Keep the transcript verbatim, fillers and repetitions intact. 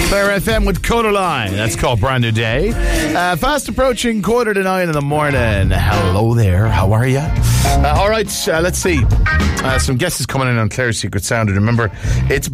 Claire F M with Codaline. That's called Brand New Day. Uh, fast approaching quarter to nine in the morning. Hello there. How are you? Uh, all right, uh, let's see. Uh, some guesses coming in on Claire's Secret Sound. And remember, it's